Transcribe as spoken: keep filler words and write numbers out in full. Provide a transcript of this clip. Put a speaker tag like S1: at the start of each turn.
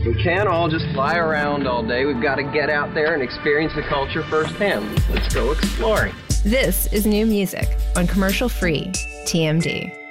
S1: We can't all just fly around all day. We've got to get out there and experience the culture firsthand. Let's go exploring.
S2: This is New Music on commercial-free T M D.